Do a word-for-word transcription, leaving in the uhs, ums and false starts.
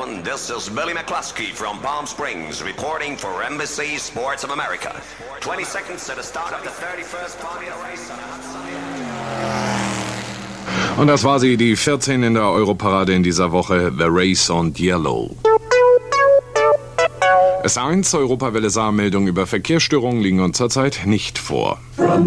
gentlemen, this is Billy McCluskey from Palm Springs reporting for Embassy Sports of America. twenty seconds to the start of the thirty-first Formula Race on a hot Sunday. Und das war sie, die vierzehn in der Europarade in dieser Woche, The Race on Yellow. S eins, Europawelle Saarmeldungen über Verkehrsstörungen liegen uns zurzeit nicht vor.